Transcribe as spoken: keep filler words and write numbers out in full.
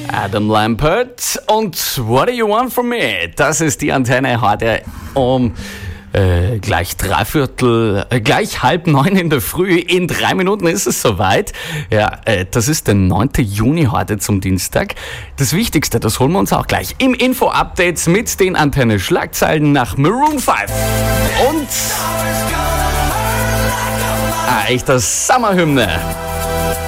Adam Lambert und What Do You Want From Me? Das ist die Antenne heute um äh, gleich dreiviertel, äh, gleich halb neun in der Früh. In drei Minuten ist es soweit. Ja, äh, das ist der neunte Juni heute zum Dienstag. Das Wichtigste, das holen wir uns auch gleich im Info-Update mit den Antenne-Schlagzeilen nach Maroon fünf. Und ah, echter Sommerhymne.